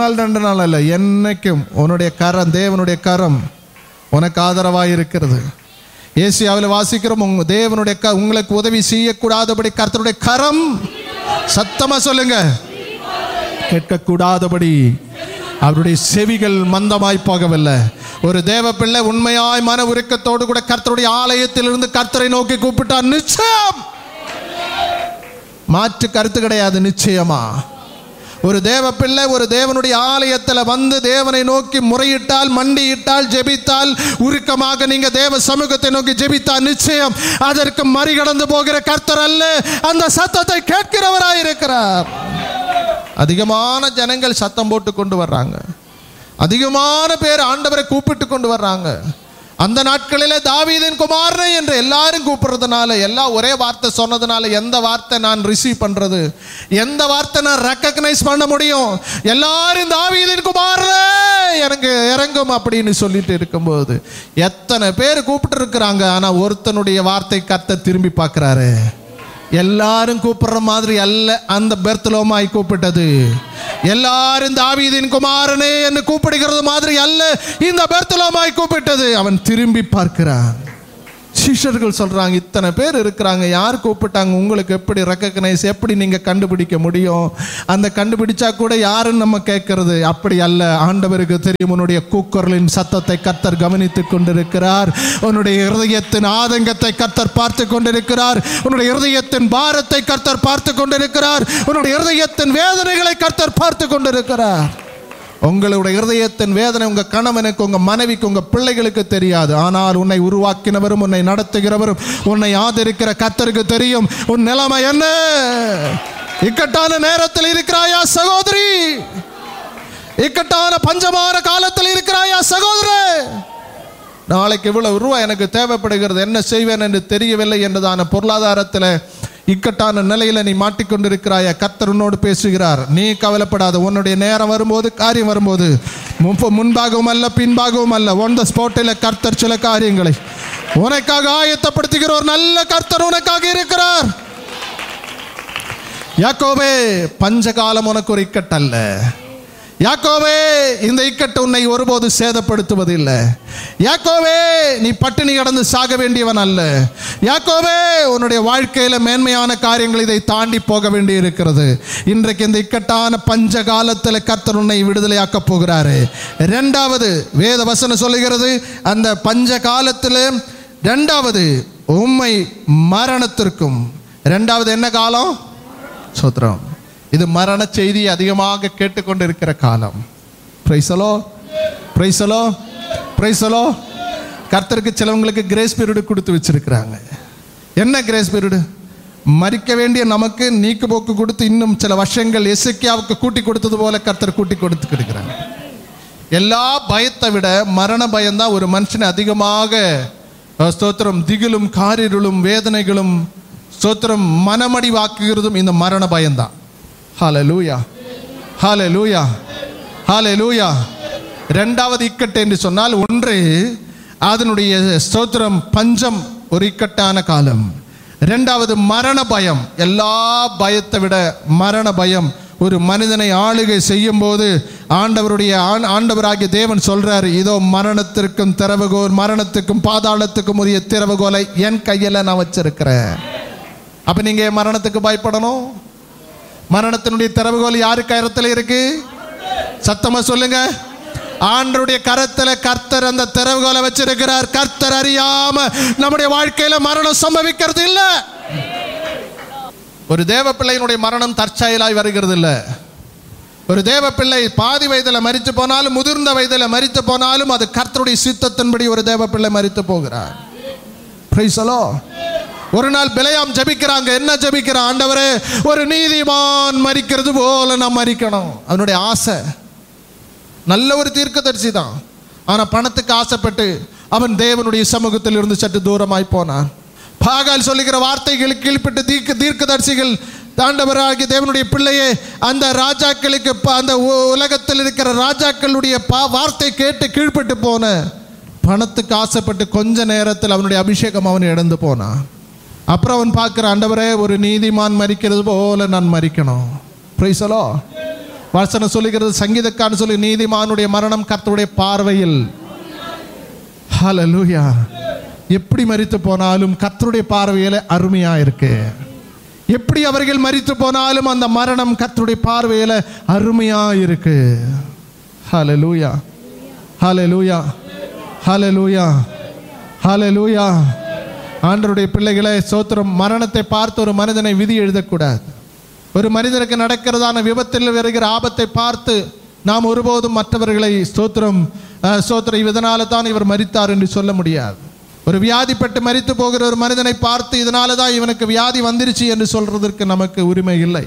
நாள் 2 நாள் அல்ல, என்னைக்கும் உன்னுடைய கரம், தேவனுடைய கரம் உனக்கு ஆதரவாக இருக்கிறது. ஏசியாவில் வாசிக்கிறோம், தேவனுடைய உங்களுக்கு உதவி செய்யக்கூடாதபடி கர்த்தருடைய கரம், சத்தமா சொல்லுங்க, கேட்கக்கூடாதபடி அவருடைய செவிகள் மந்தமாய் போகவில்லை. ஒரு தேவ பிள்ளை உண்மையாய் மன உருக்கத்தோடு கூட கர்த்தருடைய ஆலயத்தில் இருந்து கர்த்தரை நோக்கி கூப்பிட்டார், நிச்சயம், மாற்று கருத்து கிடையாது, நிச்சயமா. ஒரு தேவ பிள்ளை ஒரு தேவனுடைய ஆலயத்தில் வந்து தேவனை நோக்கி முறையிட்டால், மண்டியிட்டால், ஜெபித்தால், உருக்கமாக நீங்க தேவ சமூகத்தை நோக்கி ஜெபித்தால், நிச்சயம் அதற்கு மறிகடந்து போகிற கர்த்தர் அல்ல, அந்த சத்தத்தை கேட்கிறவராயிருக்கிறார். அதிகமான ஜனங்கள் சத்தம் போட்டு கொண்டு வர்றாங்க, அதிகமான பேர் ஆண்டவரை கூப்பிட்டு கொண்டு வர்றாங்க. அந்த நாட்களிலே தாவீதின் குமாரனே என்று எல்லாரும் கூப்பிடுறதுனால, எல்லாம் ஒரே வார்த்தை சொன்னதுனால எந்த வார்த்தை நான் ரிசீவ் பண்றது, எந்த வார்த்தை நான் ரெக்கக்னைஸ் பண்ண முடியும்? எல்லாரும் தாவீதின் குமாரனே எனக்கு இறங்கும் அப்படின்னு சொல்லிட்டு இருக்கும்போது எத்தனை பேர் கூப்பிட்டு இருக்கிறாங்க. ஆனா ஒருத்தனுடைய வார்த்தை கர்த்தர் திரும்பி பார்க்கிறாரு. எல்லாரும் கூப்பிடுற மாதிரி அல்ல அந்த பெர்த்தலோமாய் கூப்பிட்டது. எல்லாரும் தாவீதின் குமாரனே என்று கூப்பிடுகிறது மாதிரி அல்ல இந்த பெர்த்தலோமாய் கூப்பிட்டது. அவன் திரும்பி பார்க்கிறான். சிஷ்யர்கள் சொல்றாங்க, இத்தனை பேர் இருக்கிறாங்க, யார் கூப்பிட்டாங்க? உங்களுக்கு எப்படி ரெக்கக்னைஸ், எப்படி நீங்க கண்டுபிடிக்க முடியும்? அந்த கண்டுபிடிச்சா கூட யாருன்னு நம்ம கேட்கறது? அப்படி அல்ல, ஆண்டவருக்கு தெரியும். உன்னுடைய கூக்குரலின் சத்தத்தை கர்த்தர் கவனித்துக் கொண்டிருக்கிறார். உன்னுடைய இருதயத்தின் ஆதங்கத்தை கர்த்தர் பார்த்து கொண்டிருக்கிறார். உன்னுடைய இருதயத்தின் பாரத்தை கர்த்தர் பார்த்து கொண்டிருக்கிறார். உன்னுடைய இருதயத்தின் வேதனைகளை கர்த்தர் பார்த்து கொண்டிருக்கிறார். உங்களுடைய இருதயத்தின் வேதனை உங்க கணவனுக்கு, உங்க மனைவிக்கு, உங்க பிள்ளைகளுக்கு தெரியாது. ஆனால் உன்னை உருவாக்கினவரும், உன்னை நடத்துகிறவரும், உன்னை ஆதரிக்கிற கர்த்தருக்கு தெரியும் உன் நிலைமை என்ன. இக்கட்டான நேரத்தில் இருக்கிறாயா சகோதரி? இக்கட்டான பஞ்சமான காலத்தில் இருக்கிறாயா சகோதரே? நாளைக்கு இவ்வளவு ரூபாய் எனக்கு தேவைப்படுகிறது, என்ன செய்வேன் என்று தெரியவில்லை என்றதான பொருளாதாரத்தில் இக்கட்டான நிலையில நீ மாட்டிக்கொண்டிருக்கிறாய, கர்த்தர் உன்னோடு பேசுகிறார். நீ கவலைப்படாத. உன்னுடைய நேரம் வரும்போது, காரியம் வரும்போது, முன்பாகவும் அல்ல பின்பாகவும் அல்ல, ஒன் த ஸ்பாட்டில் கர்த்தர் சில காரியங்களை உனக்காக ஆயத்தப்படுத்துகிற ஒரு நல்ல கர்த்தர் உனக்காக இருக்கிறார். யாக்கோபே, பஞ்சகாலம் உனக்கு ஒரு இக்கட்டல்ல. யாக்கோபே, இந்த இக்கட்டு உன்னை ஒருபோது சேதப்படுத்துவதில்லை. யாக்கோபே, நீ பட்டினி கடந்து சாக வேண்டியவன் அல்ல. யாக்கோபே, உன்னுடைய வாழ்க்கையில மேன்மையான காரியங்கள் இதை தாண்டி போக வேண்டி இருக்கிறது. இன்றைக்கு இந்த இக்கட்டான பஞ்ச காலத்தில் கர்த்தர் உன்னை விடுதலையாக்க போகிறாரு. இரண்டாவது வேத வசனம் சொல்லுகிறது, அந்த பஞ்ச காலத்தில் இரண்டாவது உம்மை மரணத்திற்கும். இரண்டாவது என்ன காலம்? சோத்ரம். இது மரண செய்தி அதிகமாக கேட்டுக்கொண்டிருக்கிற காலம். Praise the Lord, praise the Lord, praise the Lord. கர்த்தருக்கு சிலவங்களுக்கு கிரேஸ் பீரியட் கொடுத்து வச்சிருக்கிறாங்க. என்ன கிரேஸ் பீரியட்? மரிக்க வேண்டிய நமக்கு நீக்கு போக்கு கொடுத்து இன்னும் சில வருஷங்கள் எசேக்கியாவுக்கு கூட்டி கொடுத்தது போல கர்த்தர் கூட்டி கொடுத்து இருக்கிறாங்க. எல்லா பயத்தை விட மரண பயம்தான் ஒரு மனுஷனை அதிகமாக ஸ்தோத்திரம் திகிலும் காரிருளும் வேதனைகளும் ஸ்தோத்திரம் மனமடிவாக்குகிறதும் இந்த மரண பயம்தான். ஹல்லேலூயா, ஹல்லேலூயா, ஹல்லேலூயா. இரண்டாவது இக்கட்டு என்று சொன்னால், ஒன்று அதனுடைய ஸ்தோத்திரம் பஞ்சம், ஒரு இக்கட்டான காலம். இரண்டாவது மரண பயம். எல்லா பயத்தை விட மரண பயம் ஒரு மனிதனை ஆளுகை செய்யும் போது ஆண்டவராகிய தேவன் சொல்றாரு, இதோ மரணத்திற்கும் திறவுகோல், மரணத்துக்கும் பாதாளத்துக்கும் உரிய திறவுகோலை என் கையில நான் வச்சிருக்கிறேன். அப்ப நீங்க மரணத்துக்கு பயப்படணும்? மரணத்தினுடைய திறவுகோல் யாரு கரத்தில் இருக்கு? சத்தமா சொல்லுங்க. ஆண்டவருடைய கரத்தில் கர்த்தர் அந்த திறவுகோலை வச்சிருக்கிறார். கர்த்தர் அறியாம நம்முடைய வாழ்க்கையில மரணம் சம்பவிக்கிறது இல்ல. ஒரு தேவ பிள்ளையினுடைய மரணம் தற்செயலாய் வருகிறது இல்ல. ஒரு தேவ பிள்ளை பாதி வயதில் மரித்து போனாலும், முதிர்ந்த வயதில் மரித்து போனாலும், அது கர்த்தருடைய சித்தத்தின்படி ஒரு தேவ பிள்ளை மரித்து போகிறார். Praise the Lord. ஒரு நாள் பிலேயாம் ஜெபிக்கிறாங்க. என்ன ஜெபிக்கிறான்? ஆண்டவரே, ஒரு நீதிமான் மரிக்கிறது போல நான் மரிக்கணும். அவனுடைய ஆசை. நல்ல ஒரு தீர்க்கதரிசி தான். ஆனா பணத்துக்கு ஆசைப்பட்டு அவன் தேவனுடைய சமூகத்தில் இருந்து சற்று தூரமாய் போனான். பாகால் சொல்லுகிற வார்த்தைகளுக்கு கீழ்ப்பட்டு தீர்க்கதரிசிகள், ஆண்டவராகிய தேவனுடைய பிள்ளையே, அந்த ராஜாக்களுக்கு, அந்த உலகத்தில் இருக்கிற ராஜாக்களுடைய வார்த்தை கேட்டு கீழ்ப்பட்டு போன, பணத்துக்கு ஆசைப்பட்டு கொஞ்ச நேரத்தில் அவனுடைய அபிஷேகம் அவன் இழந்து போனான். அப்புறம் அவன் பார்க்கிற, ஆண்டவரே, ஒரு நீதிமான் மரிக்கிறது போல நான் மரிக்கணும். Praise the Lord. வசனம் சொல்லுகிறது, சங்கீதக்காரன் சொல்லி, நீதிமானுடைய மரணம் கர்த்தருடைய பார்வையில். ஹல்லேலூயா. எப்படி மரித்து போனாலும் கர்த்தருடைய பார்வையில் அருமையா இருக்கு. எப்படி அவர்கள் மரித்து போனாலும் அந்த மரணம் கர்த்தருடைய பார்வையில் அருமையா இருக்கு. ஹல்லேலூயா, ஹல்லேலூயா, ஹல்லேலூயா, ஹல்லேலூயா. ஆண்டவருடைய பிள்ளைகளை ஸ்தோத்திரம். மரணத்தை பார்த்து ஒரு மனிதனை விதி எழுதக்கூடாது. ஒரு மனிதனுக்கு நடக்கிறதான விபத்தில் வருகிற ஆபத்தை பார்த்து நாம் ஒருபோதும் மற்றவர்களை ஸ்தோத்திரம் இதனால தான் இவர் மரித்தார் என்று சொல்ல முடியாது. ஒரு வியாதிப்பட்டு மரித்து போகிற ஒரு மனிதனை பார்த்து இதனால தான் இவனுக்கு வியாதி வந்துருச்சு என்று சொல்றதற்கு நமக்கு உரிமை இல்லை.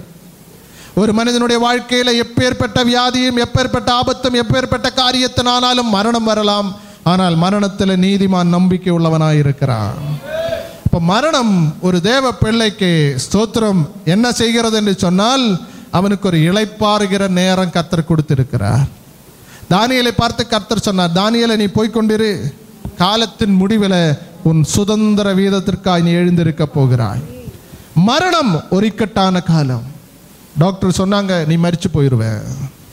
ஒரு மனிதனுடைய வாழ்க்கையில் எப்பேற்பட்ட வியாதியும் எப்பேற்பட்ட ஆபத்தும் எப்பேற்பட்ட காரியத்தினாலும் மரணம் வரலாம். ஆனால் மரணத்தில் நீதிமான் நம்பிக்கை உள்ளவனாய் இருக்கிறான். இப்போ மரணம் ஒரு தேவ பிள்ளைக்கு ஸ்தோத்திரம் என்ன செய்கிறது என்று சொன்னால், அவனுக்கு ஒரு இளைப்பாறுகிற நேரம் கர்த்தர் கொடுத்திருக்கிறார். தானியேலை பார்த்து கர்த்தர் சொன்னார், தானியேலை நீ போய்கொண்டிரு, காலத்தின் முடிவில் உன் சுதந்திர வீதத்திற்காக நீ எழுந்திருக்க போகிறாய். மரணம் ஒரு இக்கட்டான காலம். டாக்டர் சொன்னாங்க, நீ மரிச்சு போயிடுவேன்.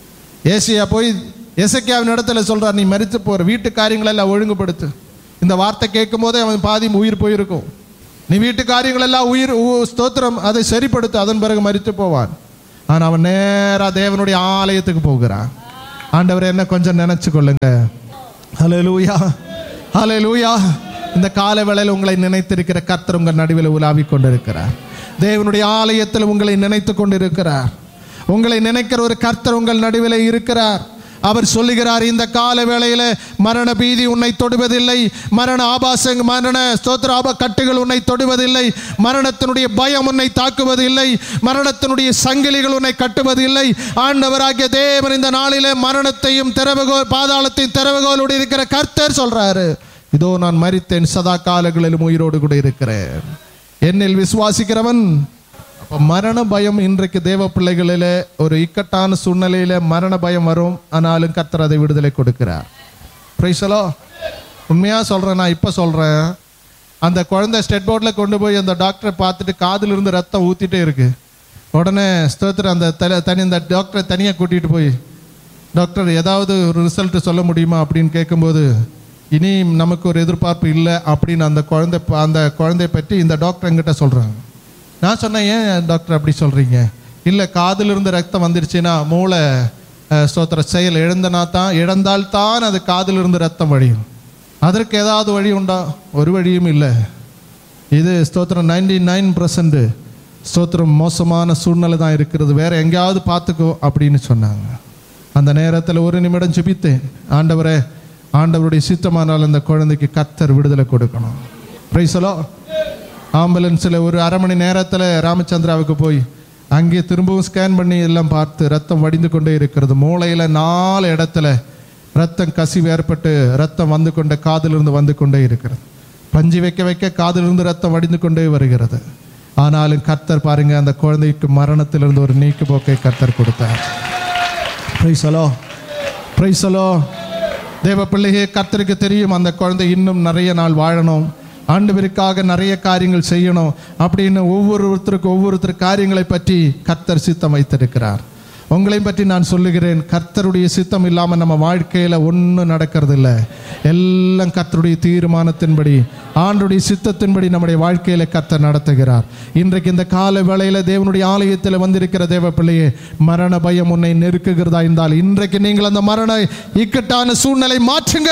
ஏசியா போய் எசேக்கியாவின் இடத்துல சொல்றார், நீ மரித்து போற, வீட்டு காரியங்களெல்லாம் ஒழுங்குபடுத்து. இந்த வார்த்தை கேட்கும் போதே அவன் பாதி உயிர் போயிருக்கும். நீ வீட்டு காரியங்களெல்லாம் ஸ்தோத்திரம் அதை சரிப்படுத்து, அதன் பிறகு மரித்து போவான். ஆனால் அவன் நேராக தேவனுடைய ஆலயத்துக்கு போகிறான். ஆண்டவரை என்ன கொஞ்சம் நினைச்சு கொள்ளுங்க. ஹல்லேலூயா, ஹல்லேலூயா. இந்த கால வேளையில் உங்களை நினைத்திருக்கிற கர்த்தர் உங்கள் நடுவில் உலாவிக் கொண்டிருக்கிறார். தேவனுடைய ஆலயத்தில் உங்களை நினைத்து கொண்டிருக்கிறார். உங்களை நினைக்கிற ஒரு கர்த்தர் உங்கள் நடுவில் இருக்கிறார். அவர் சொல்லுகிறார், இந்த கால வேளையில் மரண பீதி உன்னை தொடுவதில்லை, மரண ஸ்தோத்திர கட்டுகள் உன்னை தொடுவதில்லை, மரணத்தினுடைய பயம் உன்னை தாக்குவதில்லை, மரணத்தினுடைய சங்கிலிகள் உன்னை கட்டுவதில்லை. ஆண்டவராகிய தேவன் இந்த நாளிலே மரணத்தையும் பாதாளத்தையும் திறவுகோலோடு இருக்கிற கர்த்தர் சொல்றாரு, இதோ நான் மரித்தேன், சதா காலங்களிலும் உயிரோடு கூட இருக்கிறேன். என்னில் விசுவாசிக்கிறவன். அப்போ மரண பயம் இன்றைக்கு தேவ பிள்ளைகளில் ஒரு இக்கட்டான சூழ்நிலையில் மரண பயம் வரும். ஆனாலும் கர்த்தர் அதை விடுதலை கொடுக்கிறார். Praise the Lord. உண்மையாக சொல்கிறேன், நான் இப்போ சொல்கிறேன், அந்த குழந்தை ஸ்டெட் போர்டில் கொண்டு போய் அந்த டாக்டரை பார்த்துட்டு காதிலிருந்து ரத்தம் ஊற்றிட்டே இருக்கு. உடனே ஸ்தோத்திரம் அந்த டாக்டரை தனியாக கூட்டிகிட்டு போய், டாக்டர் ஏதாவது ஒரு ரிசல்ட்டு சொல்ல முடியுமா அப்படின்னு கேட்கும்போது, இனி நமக்கு ஒரு எதிர்பார்ப்பு இல்லை அப்படின்னு அந்த குழந்தைய பற்றி இந்த டாக்டர் என்கிட்ட சொல்கிறாங்க. நான் சொன்னேன், ஏன் டாக்டர் அப்படி சொல்கிறீங்க? இல்லை, காதிலிருந்து ரத்தம் வந்துருச்சுன்னா மூளை ஸ்தோத்திர செயல் இழந்தால்தான் அது காதிலிருந்து ரத்தம் வழியும். அதற்கு ஏதாவது வழி உண்டா? ஒரு வழியும் இல்லை. இது ஸ்தோத்திரம் 99% ஸ்தோத்திரம் மோசமான சூழ்நிலை தான் இருக்கிறது, வேற எங்கேயாவது பார்த்துக்கோ அப்படின்னு சொன்னாங்க. அந்த நேரத்தில் ஒரு நிமிடம் ஜெபித்தேன், ஆண்டவரே, ஆண்டவருடைய சித்தமானால் அந்த குழந்தைக்கு கர்த்தர் விடுதலை கொடுக்கணும். Praise the Lord. ஆம்புலன்ஸில் ஒரு அரை மணி நேரத்தில் ராமச்சந்திராவுக்கு போய் அங்கே திரும்பவும் ஸ்கேன் பண்ணி எல்லாம் பார்த்து ரத்தம் வடிந்து கொண்டே இருக்கிறது. மூளையில் 4 இடத்துல ரத்தம் கசிவு ஏற்பட்டு ரத்தம் வந்து கொண்டே காதிலிருந்து வந்து கொண்டே இருக்கிறது. பஞ்சு வைக்க வைக்க காதிலிருந்து ரத்தம் வடிந்து கொண்டே வருகிறது. ஆனாலும் கர்த்தர் பாருங்க, அந்த குழந்தைக்கு மரணத்திலிருந்து ஒரு நீக்கு போக்கை கர்த்தர் கொடுத்தார். Praise the Lord, praise the Lord. தேவ பிள்ளையே, கர்த்தருக்கு தெரியும் அந்த குழந்தை இன்னும் நிறைய நாள் வாழணும், ஆண்டவருக்காக நிறைய காரியங்கள் செய்யணும் அப்படின்னு ஒவ்வொருத்தர் காரியங்களை பற்றி கர்த்தர் சித்தம் வைத்திருக்கிறார். உங்களையும் பற்றி நான் சொல்லுகிறேன், கர்த்தருடைய சித்தம் இல்லாமல் நம்ம வாழ்க்கையில் ஒன்றும் நடக்கிறது இல்லை. எல்லாம் கர்த்தருடைய தீர்மானத்தின்படி, ஆண்டவருடைய சித்தத்தின்படி நம்முடைய வாழ்க்கையில் கர்த்தர் நடத்துகிறார். இன்றைக்கு இந்த கால வேளையில் தேவனுடைய ஆலயத்தில் வந்திருக்கிற தேவ பிள்ளையே, மரண பயம் உன்னை நெருக்குகிறதா இருந்தால் இன்றைக்கு நீங்கள் அந்த மரண இக்கட்டான சூழ்நிலை மாற்றுங்க.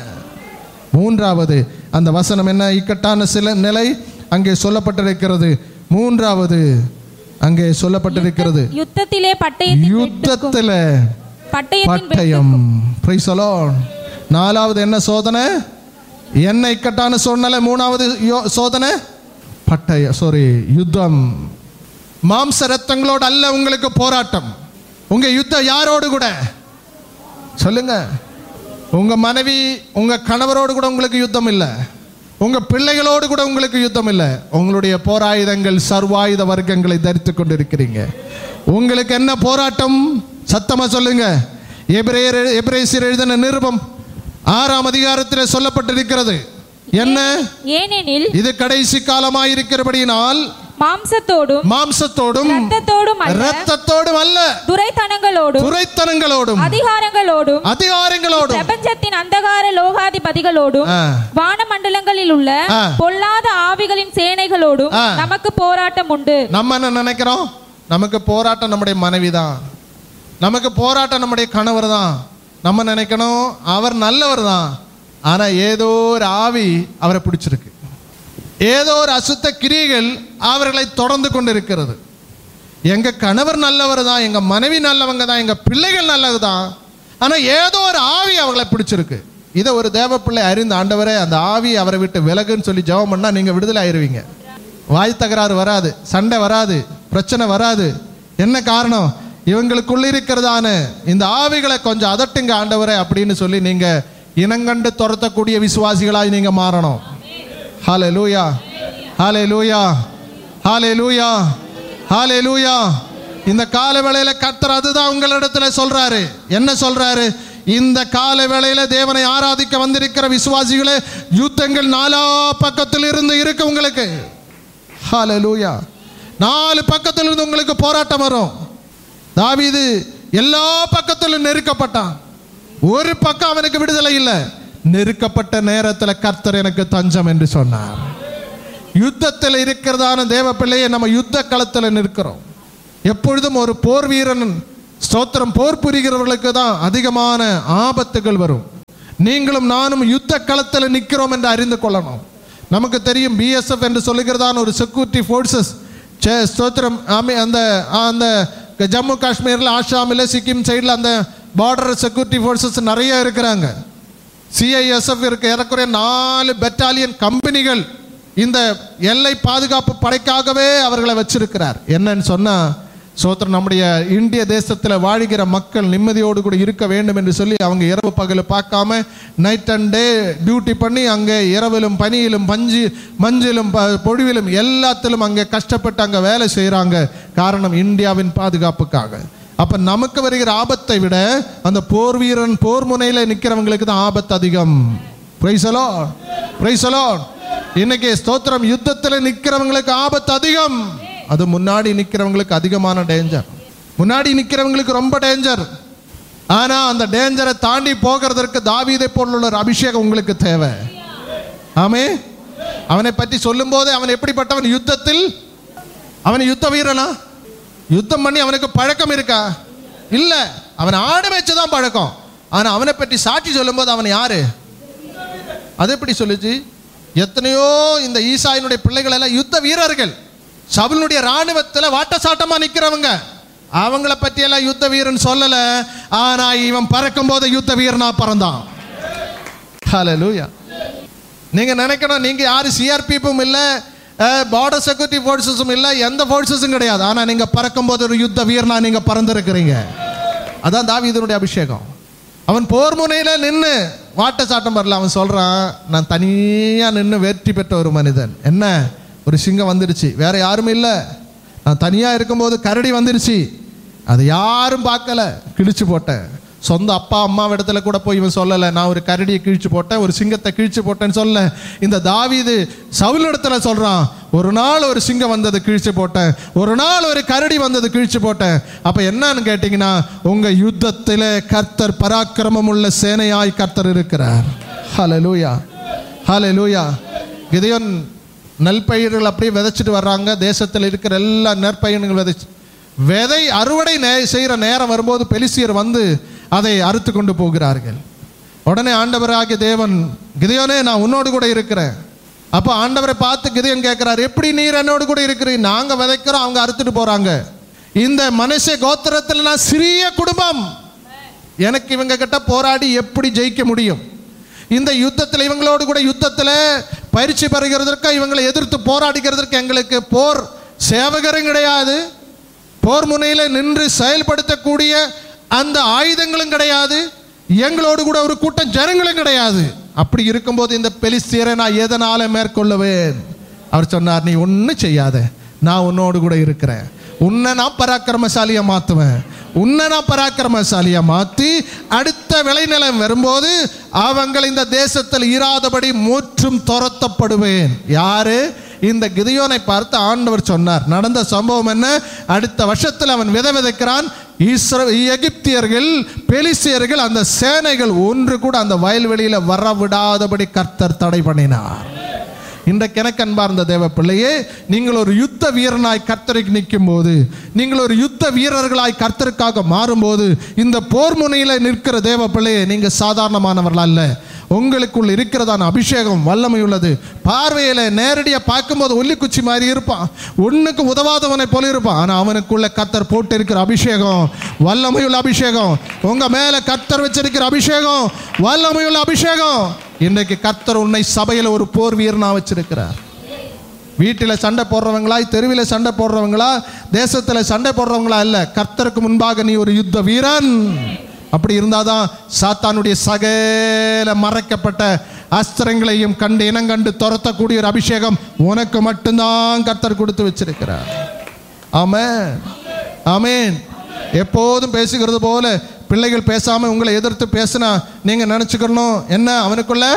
3வது அந்த வசனம் என்ன? இக்கட்டான நிலை அங்கே சொல்லப்பட்டிருக்கிறது. 3வது அங்கே சொல்லப்பட்டிருக்கிறது, யுத்தத்திலே பட்டயம். Praise the Lord. 4வது என்ன சோதனை? என்ன இக்கட்டான சூழ்நிலை? 3வது சோதனை யுத்தம். மாம்ச ரத்தங்களோடு அல்ல உங்களுக்கு போராட்டம். உங்க யுத்தம் யாரோடு கூட சொல்லுங்க? உங்க மனைவி, உங்க கணவரோடு கூட உங்களுக்கு யுத்தம் இல்லை. உங்க பிள்ளைகளோடு கூட உங்களுக்கு யுத்தம் இல்லை. உங்களுடைய போராயுதங்கள் சர்வாயுத வர்க்கங்களை தரித்து கொண்டிருக்கிறீங்க. உங்களுக்கு என்ன போராட்டம்? சத்தமா சொல்லுங்க. எபிரேயர் எழுதின நிருபம் 6ஆம் அதிகாரத்தில் சொல்லப்பட்டிருக்கிறது. என்ன? ஏனெனில் இது கடைசி காலமாயிருக்கிறபடியினால் மாம்சத்தோடும் இரத்தத்தோடும் அல்ல, துரைத்தனங்களோடும் அதிகாரங்களோடும் பிரபஞ்சத்தின் அந்தகார லோகாதிபதிகளோடும் வானமண்டலங்களில் உள்ள பொல்லாத ஆவிகளின் சேனைகளோடும் நமக்கு போராட்டம் உண்டு. நம்ம என்ன நினைக்கிறோம்? நமக்கு போராட்டம் நம்முடைய மனைவிதான், நமக்கு போராட்டம் நம்முடைய கணவர் தான். நம்ம நினைக்கணும் அவர் நல்லவர் தான், ஆனா ஏதோ ஒரு ஆவி அவரை பிடிச்சிருக்கு, ஏதோ ஒரு அசுத்த கிரியைகள் அவர்களை தொடர்ந்து கொண்டு இருக்கிறது. எங்க கணவர் நல்லவர் தான், எங்க மனைவி நல்லவங்க தான், எங்க பிள்ளைகள் நல்லது தான், ஆனா ஏதோ ஒரு ஆவி அவர்களை பிடிச்சிருக்கு. இதை ஒரு தேவ பிள்ளை அறிந்து, ஆண்டவரே அந்த ஆவி அவரை விட்டு விலகுன்னு சொல்லி ஜெபம் பண்ணா நீங்க விடுதலை ஆயிருவீங்க. வாய் தகராறு வராது, சண்டை வராது, பிரச்சனை வராது. என்ன காரணம்? இவங்களுக்குள்ள இருக்கிறதான இந்த ஆவிகளை கொஞ்சம் அதட்டுங்க ஆண்டவரே அப்படின்னு சொல்லி நீங்க இனங்கண்டு துரத்தக்கூடிய விசுவாசிகளாய் நீங்க மாறணும். ஹல்லேலூயா, ஹல்லேலூயா, ஹல்லேலூயா, ஹல்லேலூயா. இந்த கால வேளையில கர்த்தர் அதுதான் உங்களிடத்துல சொல்றாரு. என்ன சொல்றாரு? இந்த கால வேளையில தேவனை ஆராதிக்க வந்திருக்கிற விசுவாசிகளே, யுத்தங்கள் நாலா பக்கத்தில் இருந்து இருக்கு உங்களுக்கு. ஹல்லேலூயா. 4 பக்கத்தில் இருந்து உங்களுக்கு போராட்டம் வரும். தாவீது எல்லா பக்கத்திலும் நெருக்கப்பட்டான், ஒரு பக்கம் அவனுக்கு விடுதலை இல்லை. நெருக்கப்பட்ட நேரத்தில் கர்த்தர் எனக்கு தஞ்சம் என்று சொன்னார். யுத்தத்தில் இருக்கிறதான தேவ பிள்ளையை நம்ம யுத்த களத்தில் நிற்கிறோம். எப்பொழுதும் ஒரு போர் வீரன் ஸ்தோத்திரம் போர் புரிகிறவர்களுக்கு தான் அதிகமான ஆபத்துகள் வரும். நீங்களும் நானும் யுத்த களத்தில் நிற்கிறோம் என்று அறிந்து கொள்ளணும். நமக்கு தெரியும் BSF என்று சொல்லுகிறதான ஒரு செக்யூரிட்டி ஃபோர்ஸஸ் ஸ்தோத்திரம் அந்த அந்த ஜம்மு காஷ்மீரில், ஆசாமில், சிக்கிம் சைடில் அந்த பார்டர் செக்யூரிட்டி ஃபோர்ஸஸ் நிறைய இருக்கிறாங்க. CISF இருக்க ஏறக்குறைய 4 பெட்டாலியன் கம்பெனிகள் இந்த எல்லை பாதுகாப்பு படைக்காகவே அவர்களை வச்சிருக்கிறார். என்னன்னு சொன்னா சோத்திரம் நம்முடைய இந்திய தேசத்தில் வாழ்கிற மக்கள் நிம்மதியோடு கூட இருக்க வேண்டும் என்று சொல்லி அவங்க இரவு பகல் பார்க்காம நைட் அண்ட் டே டியூட்டி பண்ணி அங்கே இரவிலும் பனியிலும் மஞ்சிலும் பொழிவிலும் எல்லாத்திலும் அங்கே கஷ்டப்பட்டு அங்கே வேலை செய்கிறாங்க. காரணம் இந்தியாவின் பாதுகாப்புக்காக. அப்போ நமக்கு வருகிற ஆபத்தை விட அந்த போர் வீரன் போர் முனையில் நிற்கிறவங்களுக்கு தான் ஆபத்து அதிகம். Praise the Lord, praise the Lord. இன்னைக்கு ஸ்தோத்திரம் யுத்தத்தில் நிற்கிறவங்களுக்கு ஆபத்து அதிகம். அது முன்னாடி நிற்கிறவங்களுக்கு அதிகமான டேஞ்சர், முன்னாடி நிற்கிறவங்களுக்கு ரொம்ப டேஞ்சர். ஆனா அந்த டேஞ்சரை தாண்டி போகிறதற்கு தாவீதை போലുള്ള ஒரு அபிஷேகம் உங்களுக்கு தேவை. ஆமே. அவனை பற்றி சொல்லும் போது அவன் எப்படிப்பட்டவன்? யுத்தத்தில் அவன் யுத்த வீரனா? யுத்தம் பண்ணி அவனுக்கு பழக்கம் இருக்கா? இல்ல, அவன் ஆடு மேய்ச்சதான் பழக்கம். ஆனா அவனை பற்றி சாட்சி சொல்லும் போது அவன் யாரு? அது எப்படி சொல்லுச்சு? எத்தனையோ இந்த ஈசாயினுடைய பிள்ளைகள் எல்லாம் யுத்த வீரர்கள், சவுலுடைய ராணுவத்தில் வாட்டசாட்டமா நிக்கிறவங்க. அவங்கள பற்றி எல்லாம் யுத்த வீரன் சொல்லல. ஆனா இவன் பறக்கும் போது யுத்த வீரனா பறந்தான். ஹல்லேலூயா. நீங்க நினைக்கணும் நீங்க யாரு CRPFும் இல்ல, பார்டர் செக்யூரிட்டி ஃபோர்ஸஸும் இல்ல, எந்த ஃபோர்ஸஸும் கிடையாது. ஆனா நீங்க பறக்கும் போது ஒரு யுத்த வீரனா நீங்க பறந்திருக்கிறீங்க. அதான் தாவீதுனுடைய அபிஷேகம். அவன் போர் முனையில நின்று வாட்டசாட்டம் வரல. அவன் சொல்றான், நான் தனியா நின்று வெற்றி பெற்ற ஒரு மனிதன். என்ன? ஒரு சிங்கம் வந்துருச்சு, வேற யாரும் இல்லை. நான் தனியாக இருக்கும்போது கரடி வந்துருச்சு, அதை யாரும் பார்க்கல, கிழிச்சு போட்டேன். சொந்த அப்பா அம்மா இடத்துல கூட போய் இவன் சொல்லலை, நான் ஒரு கரடியை கிழிச்சு போட்டேன், ஒரு சிங்கத்தை கிழிச்சு போட்டேன்னு சொல்ல. இந்த தாவீது சவுல் இடத்துல சொல்றான், ஒரு நாள் ஒரு சிங்கம் வந்தது கிழிச்சு போட்டேன், ஒரு நாள் ஒரு கரடி வந்தது கிழிச்சு போட்டேன். அப்ப என்னன்னு கேட்டீங்கன்னா, உங்க யுத்தத்தில் கர்த்தர் பராக்கிரமம் உள்ள சேனையாய் கர்த்தர் இருக்கிறார். ஹல்லேலூயா, ஹல்லேலூயா. கிதியோன் நெல்பயிர்கள் அப்படியே விதைச்சிட்டு வர்றாங்க. தேசத்தில் இருக்கிற எல்லா நெற்பயிர்கள் விதை அறுவடை செய்கிற நேரம் வரும்போது பெலிஸ்தியர் வந்து அதை அறுத்து கொண்டு போகிறார்கள். உடனே ஆண்டவராகிய தேவன், கிதியோனே நான் உன்னோடு கூட இருக்கிறேன். அப்போ ஆண்டவரை பார்த்து கிதியோன் கேட்கிறார், எப்படி நீர் என்னோடு கூட இருக்கிறீங்க? நாங்கள் விதைக்கிறோம், அவங்க அறுத்துட்டு போறாங்க. இந்த மனுஷ கோத்திரத்தில் நான் சிறிய குடும்பம், எனக்கு இவங்க கிட்ட போராடி எப்படி ஜெயிக்க முடியும்? இந்த யுத்தத்தில் இவங்களோடு கூட யுத்தத்தில் பயிற்சி பெறுகிறதற்கு, இவங்களை எதிர்த்து போராடுகிறதற்கு எங்களுக்கு போர் சேவகரும் கிடையாது, போர் முனையில் நின்று செயல்படுத்தக்கூடிய அந்த ஆயுதங்களும் கிடையாது, எங்களோடு கூட ஒரு கூட்டம் ஜனங்களும் கிடையாது. அப்படி இருக்கும்போது இந்த பெலிஸ்தியரை நான் எதனால மேற்கொள்ளுவேன்? அவர் சொன்னார், நீ ஒன்றும் செய்யாத, நான் உன்னோடு கூட இருக்கிறேன். உன்னை நான் பராக்கிரமசாலியா மாற்றுவேன். உன்னை நான் பராக்கிரமசாலியா மாற்றி அடுத்த விளைநிலம் வரும்போது அவங்கள் இந்த தேசத்தில் இராதபடி முற்றும் துரத்தப்படுவேன். யாரு? இந்த கிதியோனை பார்த்து ஆண்டவர் சொன்னார். நடந்த சம்பவம் என்ன? அடுத்த வருஷத்தில் அவன் விதைக்கிறான். எகிப்தியர்கள், பெலிஸ்தியர்கள், அந்த சேனைகள் ஒன்று கூட அந்த வயல்வெளியில வர விடாதபடி கர்த்தர் தடை பண்ணினார். இன்றைக்கு எனக்கு அன்பார்ந்த தேவ பிள்ளையே, நீங்கள் ஒரு யுத்த வீரனாய் கர்த்தருக்கு நிற்கும் போது, நீங்கள் ஒரு யுத்த வீரர்களாய் கர்த்தருக்காக மாறும்போது, இந்த போர் முனையில் நிற்கிற தேவ பிள்ளையே, நீங்கள் சாதாரணமானவர்கள் அல்ல. உங்களுக்குள் இருக்கிறதான அபிஷேகம் வல்லமை உள்ளது. பார்வையில் நேரடியாக பார்க்கும்போது ஒல்லிக்குச்சி மாதிரி இருப்பான், ஒன்றுக்கு உதவாதவனை போல இருப்பான். ஆனால் அவனுக்குள்ள கர்த்தர் போட்டு இருக்கிற அபிஷேகம் வல்லமையுள்ள அபிஷேகம். உங்க மேல கர்த்தர் வச்சிருக்கிற அபிஷேகம் வல்லமையுள்ள அபிஷேகம். இன்றைக்கு கர்த்தர் உன்னை சபையில் ஒரு போர் வீரனா வச்சிருக்கிறார். வீட்டில் சண்டை போடுறவங்களா, தெருவில் சண்டை போடுறவங்களா, தேசத்தில் சண்டை போடுறவங்களா இல்லை, கர்த்தருக்கு முன்பாக நீ ஒரு யுத்த வீரன். அப்படி இருந்தாதான் சாத்தானுடைய சகல மறைக்கப்பட்ட அஸ்திரங்களையும் கண்டு இனங்கண்டு துரத்தக்கூடிய ஒரு அபிஷேகம் உனக்கு மட்டும்தான் கர்த்தர் கொடுத்து வச்சிருக்கிறார். ஆமென், ஆமென். எப்போதும் பேசுகிறது போல பிள்ளைகள் பேசாம உங்களை எதிர்த்து பேசினா நீங்க நினைச்சுக்கணும், என்ன அவனுக்குள்ள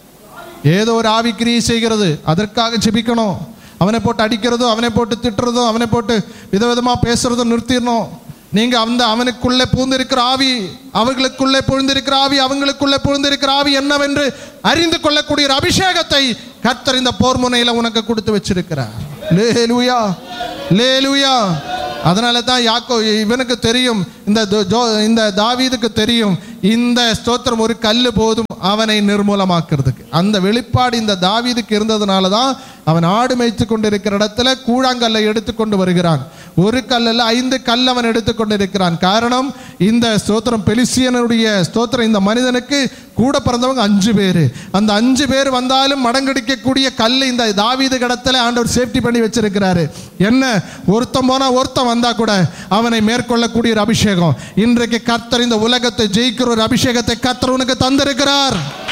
ஏதோ ஒரு ஆவிக்கிரியை செய்கிறது, அதற்காக ஜெபிக்கணும். அவனை போட்டு அடிக்கிறதும், அவனை போட்டு திட்டுறதும், அவனை போட்டு விதவிதமா பேசுறதும் நிறுத்திடணும். நீங்க அவனுக்குள்ளே பூந்திருக்கிற ஆவி, அவர்களுக்குள்ளே பொழுந்திருக்கிற ஆவி, அவங்களுக்குள்ளே பொழுந்திருக்கிற ஆவி என்னவென்று அறிந்து கொள்ளக்கூடிய அபிஷேகத்தை கர்த்தர் இந்த போர் முனையில உனக்கு கொடுத்து வச்சிருக்கிறார். லேலூயா, லேலூயா. அதனால தான் இவனுக்கு தெரியும், இந்த தாவீதுக்கு தெரியும், இந்த ஸ்தோத்திரம் ஒரு கல்லு போதும் அவனை நிர்மூலமாக்குறதுக்கு. அந்த வெளிப்பாடு இந்த தாவீதுக்கு இருந்ததுனால தான் அவன் ஆடு மேய்த்து கொண்டிருக்கிற இடத்துல கூழாங்கல்லை எடுத்துக்கொண்டு வருகிறான். ஒரு கல்லில் 5 கல் அவன் எடுத்துக்கொண்டு இருக்கிறான். காரணம், இந்த ஸ்தோத்திரம் பெலிஸ்தியனுடைய ஸ்தோத்திரம் இந்த மனிதனுக்கு கூட பிறந்தவங்க 5 பேர். அந்த 5 பேர் வந்தாலும் மடங்கடிக்கக்கூடிய கல் இந்த தாவீது இடத்துல ஆண்டவர் சேஃப்டி பண்ணி வச்சிருக்கிறாரு. என்ன, ஒருத்தன் போனா ஒருத்தன் வந்தா கூட அவனை மேற்கொள்ளக்கூடிய ஒரு அபிஷேகம். இன்றைக்கு கர்த்தர் இந்த உலகத்தை ஜெயிக்கிற ஒரு அபிஷேகத்தை கர்த்தர் உனக்கு தந்திருக்கிறார்.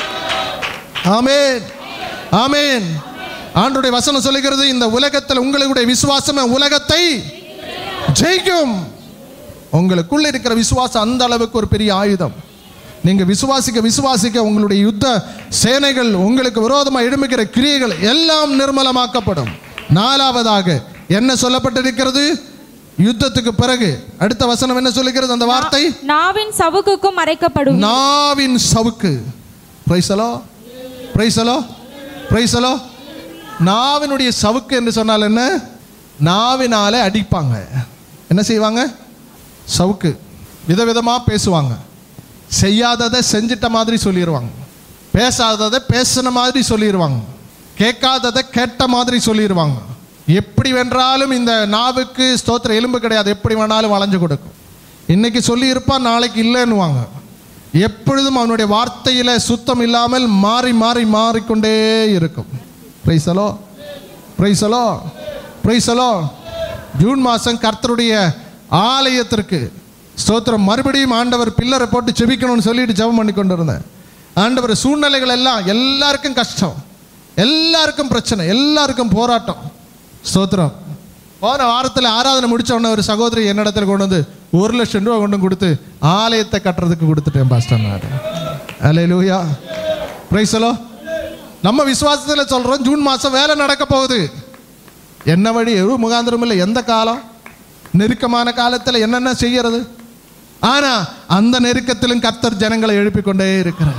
ஆமென், ஆமென். ஆண்டவருடைய வசனம் சொல்லுகிறது, இந்த உலகத்தில் உங்களுடைய விசுவாசமே உலகத்தை ஜெயிக்கும். உங்களுக்குள்ள இருக்கிற விசுவாசம் அந்த அளவுக்கு ஒரு பெரிய ஆயுதம். நீங்க விசுவாசிக்க விசுவாசிக்க உங்களுடைய யுத்த சேனைகள், உங்களுக்கு விரோதமாக எழும்புகிற கிரியைகள் எல்லாம் நிர்மலமாக்கப்படும். 4வதாக என்ன சொல்லப்பட்டிருக்கிறது? யுத்தத்துக்கு பிறகு அடுத்த வசனம் என்ன சொல்லுகிறது? அந்த வார்த்தை நாவின் சவுக்குக்கும் மறைக்கப்படும். நாவின் சவுக்கு. Praise the Lord, praise the Lord, praise the Lord. நாவினுடைய சவுக்கு என்று சொன்னால் என்ன? நாவினாலே அடிப்பாங்க. என்ன செய்வாங்க? சவுக்கு. விதவிதமாக பேசுவாங்க. செய்யாததை செஞ்சிட்ட மாதிரி சொல்லிடுவாங்க, பேசாததை பேசின மாதிரி சொல்லிடுவாங்க, கேட்காததை கேட்ட மாதிரி சொல்லிடுவாங்க. எப்படி வென்றாலும் இந்த நாவுக்கு ஸ்தோத்திர எலும்பு கிடையாது, எப்படி வேணாலும் வளைஞ்சு கொடுக்கும். இன்னைக்கு சொல்லி இருப்பான், நாளைக்கு இல்லைன்னுவாங்க. எப்பொழுதும் அவனுடைய வார்த்தையில சுத்தம் இல்லாமல் மாறி மாறி மாறிக்கொண்டே இருக்கும். Praise the Lord, praise the Lord, praise the Lord. June மாதம் கர்த்தருடைய ஆலயத்திற்கு ஸ்தோத்திரம் மறுபடியும் ஆண்டவர் பில்லரை போட்டு செபிக்கணும்னு சொல்லிட்டு ஜெபம் பண்ணி கொண்டு இருந்தேன். ஆண்டவர் சூழ்நிலைகள் எல்லாம், எல்லாருக்கும் கஷ்டம், எல்லாருக்கும் பிரச்சனை, எல்லாருக்கும் போராட்டம். ஸ்தோத்திரம். போன வாரத்தில் ஆராதனை முடிச்ச உடனே ஒரு சகோதரி என்னிடத்தில் கொண்டு வந்து 1 லட்சம் ரூபா கொண்டு கொடுத்து ஆலயத்தை கட்டுறதுக்கு கொடுத்துட்டேன் pastor. Hallelujah, praise the Lord. நம்ம விசுவாசத்தில் சொல்றோம், ஜூன் மாதம் வேலை நடக்க போகுது. என்ன வழி, எவ்வளவு முகாந்திரம் இல்லை, எந்த காலம், நெருக்கமான காலத்தில் என்னென்ன செய்யறது. ஆனா அந்த நெருக்கத்திலும் கர்த்தர் ஜனங்களை எழுப்பிக் கொண்டே இருக்கிறார்.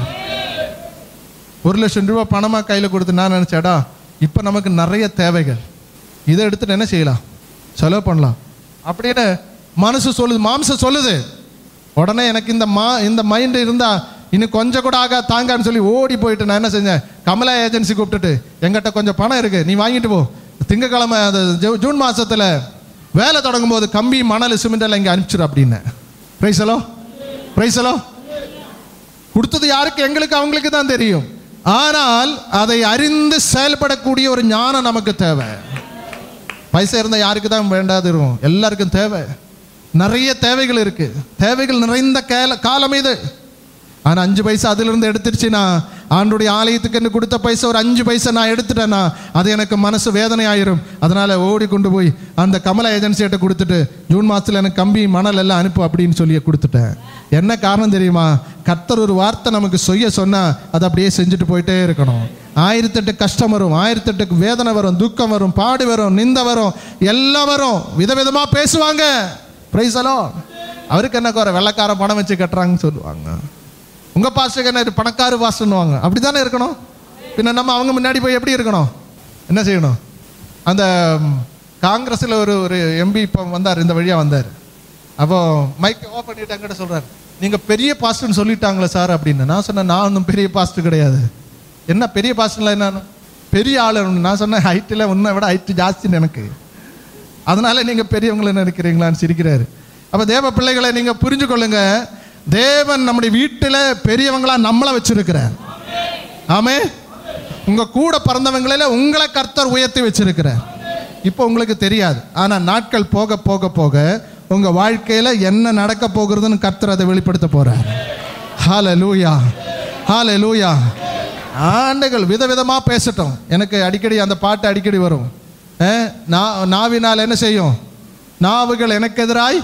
1 லட்சம் ரூபாய் பணமா கையில் கொடுத்து நான் நினைச்சேடா, இப்போ நமக்கு நிறைய தேவைகள், இதை எடுத்துட்டு என்ன செய்யலாம், செலவு பண்ணலாம் அப்படின்னு மனசு சொல்லுது, மாம்சம் சொல்லுது. உடனே எனக்கு இந்த மைண்ட் இருந்தா இன்னும் கொஞ்சம் கூட ஆகா தாங்கான்னு சொல்லி ஓடி போயிட்டு நான் என்ன செஞ்சேன், கமலா ஏஜென்சி கூப்பிட்டுட்டு, எங்கிட்ட கொஞ்சம் பணம் இருக்கு, நீ வாங்கிட்டு போ, திங்கக்கிழமை அது ஜூன் மாசத்துல வேலை தொடங்கும் போது கம்பி மணல் சிமெண்ட் எல்லாம் இங்கே அனுப்பிச்சிரு அப்படின்னு. Praise the Lord, praise the Lord. கொடுத்தது யாருக்கு? எங்களுக்கு, அவங்களுக்கு தான் தெரியும். ஆனால் அதை அறிந்து செயல்படக்கூடிய ஒரு ஞானம் நமக்கு தேவை. பைசா இருந்தால் யாருக்கு தான் வேண்டாது இருக்கும், எல்லாருக்கும் தேவை. நிறைய தேவைகள் இருக்கு, தேவைகள் நிறைந்த காலம் இது. ஆனால் 5 பைசா அதிலிருந்து எடுத்துருச்சுன்னா ஆண்டுடைய ஆலயத்துக்கு என்று கொடுத்த பைசா ஒரு 5 பைசா நான் எடுத்துட்டேன்னா அது எனக்கு மனசு வேதனை ஆயிரும். அதனால் ஓடி கொண்டு போய் அந்த கமலா ஏஜென்சிகிட்ட கொடுத்துட்டு ஜூன் மாதத்தில் எனக்கு கம்பி மணல் எல்லாம் அனுப்பு அப்படின்னு சொல்லி கொடுத்துட்டேன். என்ன காரணம் தெரியுமா? கர்த்தர் ஒரு வார்த்தை நமக்கு சொன்னால் அதை அப்படியே செஞ்சுட்டு போயிட்டே இருக்கணும். 1008 கஷ்டம் வரும், 1008 வேதனை வரும், துக்கம் வரும், பாடு வரும், நிந்த வரும், எல்லாம் வரும். விதவிதமாக பேசுவாங்க. பிரைஸ் அலோர்ட். அவருக்கு என்ன குறை? வெள்ளைக்கார பணம் வச்சு கட்டுறாங்கன்னு சொல்லுவாங்க. உங்கள் பாஸ்டருக்கு என்ன பணக்காரு பாஸ்டர்னுவாங்க. அப்படி தானே இருக்கணும். பின்ன நம்ம அவங்க முன்னாடி போய் எப்படி இருக்கணும்? என்ன செய்யணும்? அந்த காங்கிரஸில் ஒரு எம்பி இப்போ வந்தார், இந்த வழியாக வந்தார். அப்போது மைக்கை ஓப்பன் பண்ணிட்டு என்கிட்ட சொல்கிறார், நீங்கள் பெரிய பாஸ்டர்னு சொல்லிட்டாங்களே சார் அப்படின்னு. நான் சொன்னேன், நான் ஒன்றும் பெரிய பாஸ்டர் கிடையாது. என்ன பெரிய பாஸ்டர்ல என்ன பெரிய ஆள்? நான் சொன்னேன், ஹைட்டில் உன்னை விட ஹைட்டு ஜாஸ்தின்னு எனக்கு, அதனால நீங்கள் பெரியவங்களை நினைக்கிறீங்களான்னு சிரிக்கிறாரு. அப்போ தேவ பிள்ளைகளை நீங்கள் புரிஞ்சு கொள்ளுங்க, தேவன் நம்முடைய வீட்டில் பெரியவங்களா நம்மளை வச்சிருக்கிறார். ஆமே. உங்கள் கூட பிறந்தவங்களில் உங்களை கர்த்தர் உயர்த்தி வச்சிருக்கிறார். இப்போ உங்களுக்கு தெரியாது, ஆனால் நாட்கள் போக போக போக உங்கள் வாழ்க்கையில் என்ன நடக்க போகிறதுன்னு கர்த்தர் அதை வெளிப்படுத்த போகிறார். ஹல்லேலூயா, ஹல்லேலூயா. ஆண்டுகள் விதவிதமாக பேசட்டும். எனக்கு அடிக்கடி அந்த பாட்டு அடிக்கடி வரும். நாவினால் என்ன செய்யும்? நாவுகள் எனக்கு எதிராய்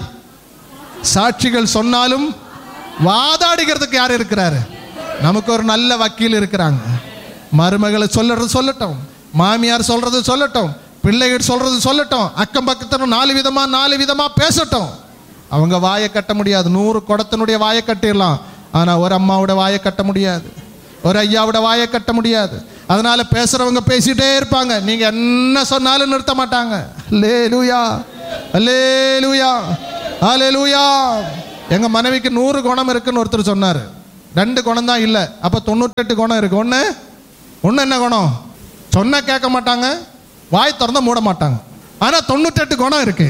சாட்சிகள் சொன்னாலும் வாதாடுகிறதுக்கு யார் இருக்கிறாரு? நமக்கு ஒரு நல்ல வக்கீல் இருக்கிறாங்க. மருமகளை சொல்றது சொல்லட்டும், மாமியார் சொல்றது சொல்லட்டும், பிள்ளைகள் சொல்றது சொல்லட்டும், அக்கம் பக்கத்தில் 4 விதமா பேசட்டும். அவங்க வாயை கட்ட முடியாது. 100 குடத்தினுடைய வாயை கட்டிடலாம், ஆனால் ஒரு அம்மாவோட வாயை கட்ட முடியாது, ஒரு ஐயாவோட வாயை கட்ட முடியாது. அதனால பேசுறவங்க பேசிட்டே இருப்பாங்க, நீங்க என்ன சொன்னாலும் நிறுத்த மாட்டாங்க. அல்லேலூயா, அல்லேலூயா, அல்லேலூயா. எங்க மனைவிக்கு 100 குணம் இருக்குன்னு ஒருத்தர் சொன்னார். 2 குணம் தான் இல்லை, அப்போ 98 குணம் இருக்கு. ஒன்று என்ன குணம்? சொன்ன கேட்க மாட்டாங்க, வாய் திறந்தா மூட மாட்டாங்க. ஆனால் 98 குணம் இருக்கு.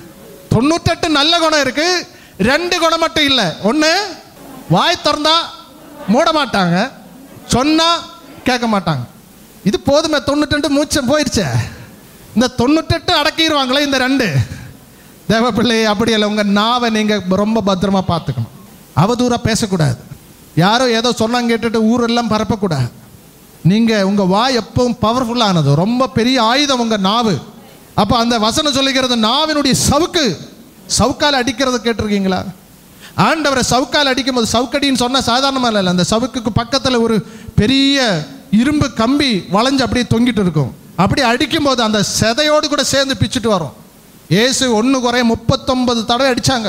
98 நல்ல குணம் இருக்கு. 2 குணம் மட்டும் இல்லை. ஒன்று வாய் திறந்தா மூட மாட்டாங்க, சொன்னா கேட்க மாட்டாங்க. இது போதுமே, 98 மூச்சம் போயிடுச்சே. இந்த 98 அடக்கிடுவாங்களே இந்த 2. தேவ பிள்ளை அப்படி இல்லை. உங்கள் நாவை நீங்கள் ரொம்ப பத்திரமா பார்த்துக்கணும். அவதூறாக பேசக்கூடாது. யாரோ ஏதோ சொன்னாங்க கேட்டுட்டு ஊரெல்லாம் பரப்பக்கூடாது. நீங்கள் உங்கள் வாய் எப்பவும் பவர்ஃபுல்லானது, ரொம்ப பெரிய ஆயுதம் உங்கள் நாவு. அப்போ அந்த வசனம் சொல்லுகிறது, நாவினுடைய சவுக்கால் அடிக்கிறது கேட்டிருக்கீங்களா? ஆண்டவரை சவுக்கால் அடிக்கும்போது, சவுக்கடின்னு சொன்னால் சாதாரணமாக இல்லை, அந்த சவுக்குக்கு பக்கத்தில் ஒரு பெரிய இரும்பு கம்பி வளைஞ்சு அப்படியே தொங்கிட்டு இருக்கும். அப்படி அடிக்கும்போது அந்த செதையோடு கூட சேர்ந்து பிச்சுட்டு வரும். இயேசு 1 குறைய 39 தடவை அடித்தாங்க.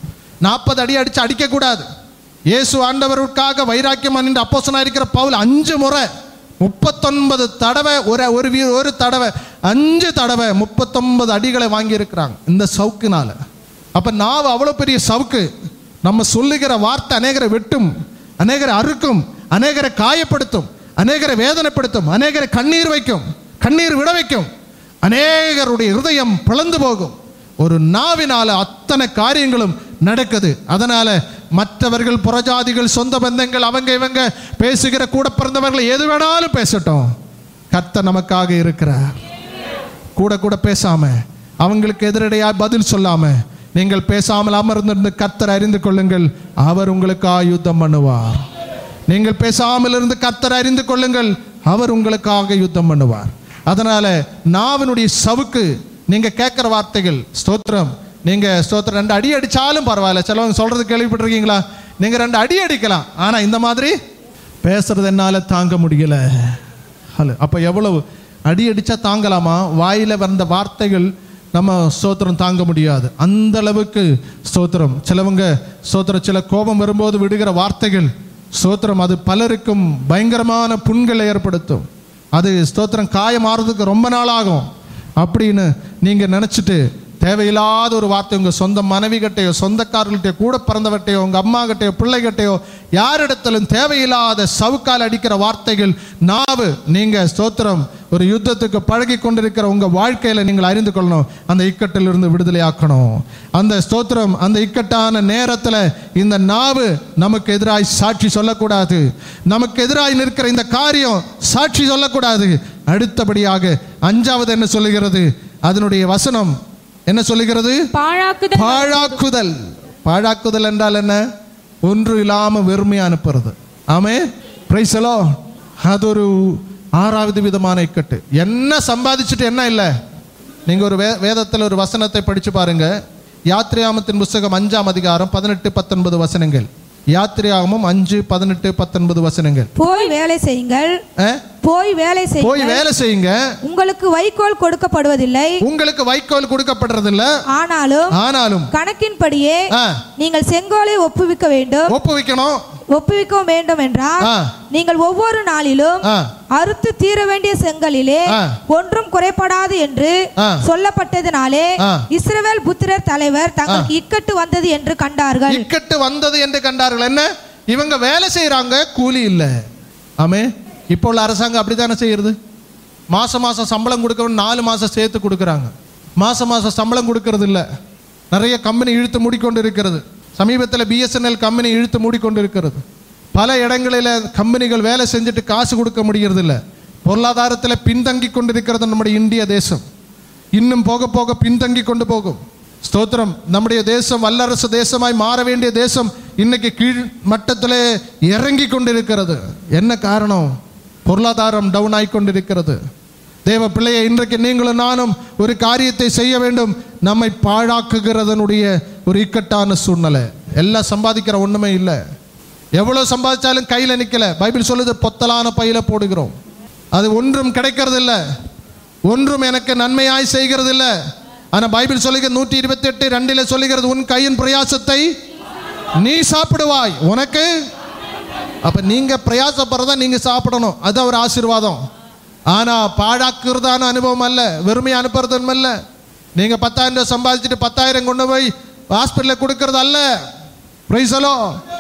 40 அடி அடித்து அடிக்கக்கூடாது. இயேசு ஆண்டவருக்காக வைராக்கியம் நின்று அப்போஸ்தலனாக இருக்கிற பவுல் 5 முறை 39 தடவை ஒரு தடவை 5 தடவை 39 அடிகளை வாங்கி இருக்கிறாங்க இந்த சவுக்குனால. அப்போ நாவு அவ்வளோ பெரிய சவுக்கு. நம்ம சொல்லுகிற வார்த்தை அநேகரை வெட்டும், அநேகரை அறுக்கும், அநேகரை காயப்படுத்தும், அநேகரை வேதனைப்படுத்தும், அநேகரை கண்ணீர் வைக்கும், கண்ணீர் விட வைக்கும், அநேகருடைய இருதயம் பிளந்து போகும். ஒரு நாவினால அத்தனை காரியங்களும் நடக்குது. அதனால மற்றவர்கள், புறஜாதிகள், சொந்த பந்தங்கள், அவங்க இவங்க பேசுகிற கூட பிறந்தவர்கள் எது வேணாலும் பேசட்டும், கர்த்தர் நமக்காக இருக்கிறார். கூட பேசாம, அவங்களுக்கு எதிரடையாக பதில் சொல்லாம, நீங்கள் பேசாமல் அமர்ந்திருந்து கர்த்தர் அறிந்து கொள்ளுங்கள், அவர் உங்களுக்காக யுத்தம் பண்ணுவார். நீங்கள் பேசாமல் இருந்து கர்த்தர் அறிந்து கொள்ளுங்கள், அவர் உங்களுக்காக யுத்தம் பண்ணுவார். அதனால நாவினுடைய சவுக்கு, நீங்க கேட்கிற வார்த்தைகள் ஸ்தோத்திரம். நீங்க ஸ்தோத்திரம் 2 அடி அடிச்சாலும் பரவாயில்ல. சிலவங்க சொல்றது கேள்விப்பட்டிருக்கீங்களா? நீங்க 2 அடி அடிக்கலாம், ஆனா இந்த மாதிரி பேசுறது என்னால தாங்க முடியல. அப்ப எவ்வளவு அடி அடிச்சா தாங்கலாமா? வாயில வந்த வார்த்தைகள் நம்ம ஸ்தோத்திரம் தாங்க முடியாது. அந்த அளவுக்கு ஸ்தோத்திரம். சிலவங்க ஸ்தோத்திரம், சில கோபம் வரும்போது விடுகிற வார்த்தைகள் ஸ்தோத்திரம், அது பலருக்கும் பயங்கரமான புண்களை ஏற்படுத்தும். அது ஸ்தோத்திரம் காயம் ஆறுறதுக்கு ரொம்ப நாள் ஆகும் அப்படின்னு நீங்கள் நினச்சிட்டு தேவையில்லாத ஒரு வார்த்தை உங்கள் சொந்த மனைவி கிட்டையோ, சொந்தக்காரர்கள்ட்டையோ, கூட பிறந்தவர்கிட்டையோ, உங்கள் அம்மா கிட்டையோ, பிள்ளைகிட்டையோ, யாரிடத்திலும் தேவையில்லாத சவுக்கால் அடிக்கிற வார்த்தைகள் நாவு. நீங்கள் ஸ்தோத்திரம் ஒரு யுத்தத்துக்கு பழகி கொண்டிருக்கிற உங்கள் வாழ்க்கையில் நீங்கள் அறிந்து கொள்ளணும், அந்த இக்கட்டிலிருந்து விடுதலை ஆக்கணும். அந்த ஸ்தோத்திரம், அந்த இக்கட்டான நேரத்தில் இந்த நாவு நமக்கு எதிராய் சாட்சி சொல்லக்கூடாது. நமக்கு எதிராய் நிற்கிற இந்த காரியம் சாட்சி சொல்லக்கூடாது. அடுத்தபடியாக 5வது என்ன சொல்லுகிறது? அதனுடைய வசனம் என்ன சொல்லுகிறது? பாழாக்குதல். பாழாக்குதல் என்றால் என்ன? ஒன்று இல்லாம வெறுமையா அனுப்புறது. ஆமே, பிரைஸ் தி லார்ட். அது ஒரு 6வது விதமான இக்கட்டு. என்ன சம்பாதிச்சுட்டு என்ன இல்லை. நீங்கள் ஒரு வேதத்தில் ஒரு வசனத்தை படித்து பாருங்க. யாத்திரையாமத்தின் புஸ்தகம் 5ஆம் அதிகாரம் 18-19 வசனங்கள். யாத்திரையாகமம் 5:18-19 வசனங்கள். போய் வேலை செய்யுங்கள், போய் வேலை செய்யுங்க, உங்களுக்கு வைக்கோல் கொடுக்கப்படுவதில்லை, உங்களுக்கு வைக்கோல் கொடுக்கப்படுறதில்லை, ஆனாலும் கணக்கின்படியே நீங்கள் செங்கோலை ஒப்புவிக்க வேண்டும் என்றால் நீங்கள் ஒவ்வொரு நாளிலும் அறுத்து தீர வேண்டிய செங்கலிலே ஒன்றும் குறைபடாது என்று சொல்லப்பட்டதினாலே இஸ்ரவேல் புத்திரர் தலைவர் தங்களுக்கு இக்கட்டு வந்தது என்று கண்டார்கள். என்ன, இவங்க வேலை செய்யறாங்க, கூலி இல்லை. ஆமே, இப்போ உள்ள அரசாங்கம் அப்படித்தானே செய்யறது. மாசம் சம்பளம் கொடுக்கணும், 4 மாசம் சேர்த்து கொடுக்குறாங்க. மாசம் சம்பளம் கொடுக்கறது இல்லை. நிறைய கம்பெனி இழுத்து மூடிக்கொண்டு இருக்கிறது. சமீபத்தில் BSNL கம்பெனி இழுத்து மூடிக்கொண்டு இருக்கிறது. பல இடங்களில் கம்பெனிகள் வேலை செஞ்சுட்டு காசு கொடுக்க முடிகிறது இல்லை. பொருளாதாரத்தில் பின்தங்கி கொண்டிருக்கிறது நம்முடைய இந்திய தேசம். இன்னும் போக போக பின்தங்கி கொண்டு போகும். ஸ்தோத்திரம். நம்முடைய தேசம் வல்லரசு தேசமாய் மாற வேண்டிய தேசம் இன்னைக்கு கீழ் மட்டத்தில் இறங்கி கொண்டிருக்கிறது. என்ன காரணம்? பொருளாதாரம் டவுன் ஆகி கொண்டிருக்கிறது. தேவ பிள்ளையை, இன்றைக்கு நீங்களும் நானும் ஒரு காரியத்தை செய்ய வேண்டும். நம்மை பாழாக்குகிறதனுடைய ஒரு இக்கட்டான சூழ்நிலை. எல்லாம் சம்பாதிக்கிற ஒன்றுமே இல்லை. எவ்வளோ சம்பாதிச்சாலும் கையில் நிற்கல. பைபிள் சொல்லுது, பொத்தலான பையில போடுகிறோம். அது ஒன்றும் கிடைக்கிறது இல்லை, ஒன்றும் எனக்கு நன்மையாய் செய்கிறது இல்லை. ஆனால் பைபிள் சொல்லுகிறது 128:2 சொல்லுகிறது, உன் கையின் பிரயாசத்தை நீ சாப்பிடுவாய், உனக்கு. அப்போ நீங்கள் பிரயாசப்படுறதா நீங்கள் சாப்பிடணும், அது ஒரு ஆசீர்வாதம். ஆனால் பாழாக்குறதான அனுபவம் அல்ல, வெறுமையை அனுப்புறதும் அல்ல. நீங்கள் 10,000 சம்பாதிச்சுட்டு 10,000 கொண்டு போய் ஹாஸ்பிட்டலில் கொடுக்கறது அல்ல. பிரைஸலோ.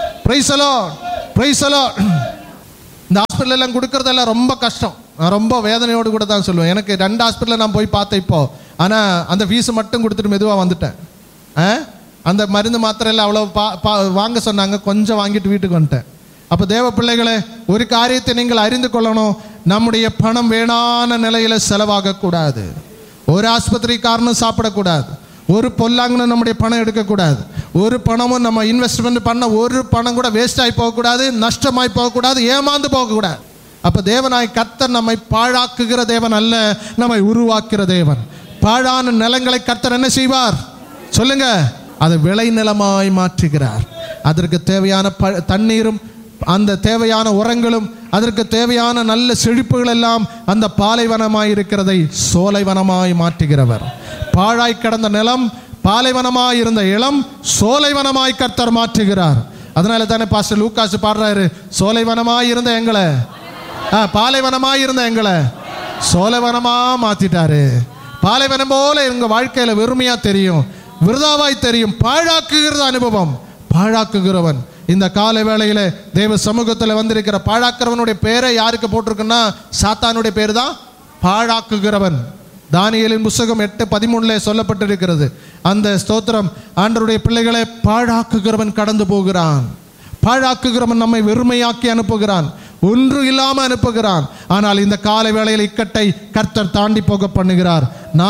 இந்த ஹாஸ்பிட்டல் எல்லாம் கொடுக்கறதெல்லாம் ரொம்ப கஷ்டம். நான் ரொம்ப வேதனையோடு கூட தான் சொல்லுவேன். எனக்கு 2 ஹாஸ்பிட்டலில் நான் போய் பார்த்தேன் இப்போ. ஆனால் அந்த ஃபீஸு மட்டும் கொடுத்துட்டு மெதுவாக வந்துட்டேன். அந்த மருந்து மாத்திரை எல்லாம் அவ்வளோ வாங்க சொன்னாங்க, கொஞ்சம் வாங்கிட்டு வீட்டுக்கு வந்துட்டேன். அப்போ தேவ பிள்ளைகளே, ஒரு காரியத்தை நீங்கள் அறிந்து கொள்ளணும். நம்முடைய பணம் வேணான நிலையில் செலவாகக்கூடாது. ஒரு ஆஸ்பத்திரிக்காரனும் சாப்பிடக்கூடாது. ஒரு பொல்லாங்கன்னு நம்முடைய பணம் எடுக்கக்கூடாது. ஒரு பணமும் நம்ம இன்வெஸ்ட்மெண்ட் பண்ண ஒரு பணம் கூட வேஸ்ட் ஆகி போகக்கூடாது, நஷ்டமாய் போகக்கூடாது, ஏமாந்து போகக்கூடாது. அப்போ தேவனாய் கர்த்தர் நம்மை பாழாக்குகிற தேவன் அல்ல, நம்மை உருவாக்குகிற தேவன். பாழான நிலங்களை கர்த்தர் என்ன செய்வார் சொல்லுங்க? அதை விளை நிலமாய் மாற்றுகிறார். அதற்கு தேவையான தண்ணீரும் அந்த தேவையான உரங்களும் அதற்கு தேவையான நல்ல செழிப்புகள் எல்லாம் அந்த பாலைவனமாய் இருக்கிறதை சோலைவனமாய் மாற்றுகிறவர். பாழாய் கிடந்த நிலம் பாலைவனமாய் இருந்த இளம் சோலைவனமாய் கர்த்தர் மாற்றுகிறார். அதனால தானே பாஸ்டர் லூக்காஸ் பாடுறாரு, சோலைவனமாய் இருந்த எங்களை பாலைவனமாய் இருந்த எங்களை சோலைவனமா மாத்திட்டாரு. பாலைவனம் போல எங்க வாழ்க்கையில வெறுமையா தெரியும், விருதாவாய் தெரியும். பாழாக்குகிறது அனுபவம். பாழாக்குகிறவன் இந்த காலை வேளையில தேவ சமூகத்தில் வந்திருக்கிற பாழாக்குறவனுடைய பேரை யாருக்கு போட்டிருக்குன்னா, சாத்தானுடைய பேர் தான் பாழாக்குகிறவன். தானியேலின் புத்தகம் 8:13 சொல்லப்பட்டிருக்கிறது. அந்த ஸ்தோத்திரம், ஆண்டவருடைய பிள்ளைகளை பாழாக்குகிறவன் கடந்து போகிறான். பாழாக்குகிறவன் நம்மை வெறுமையாக்கி அனுப்புகிறான், ஒன்று இல்லாமல் அனுப்புகிறான். ஆனால் இந்த காலை வேளையில் இக்கட்டை கர்த்தர் தாண்டி போக பண்ணுகிறார்.